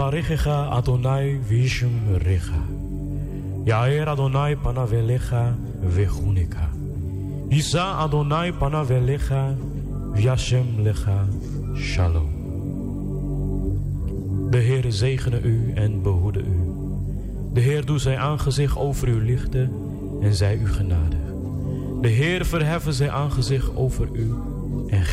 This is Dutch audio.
Yevarechecha Adonai vishum recha. Yair Adonai panavelecha vechunika. Yisa Adonai panavelecha vyashem lecha shalom. De Heer zegene u en behoede u. De Heer doet zijn aangezicht over u lichten en zij u genadig. De Heer verheffen zijn aangezicht over u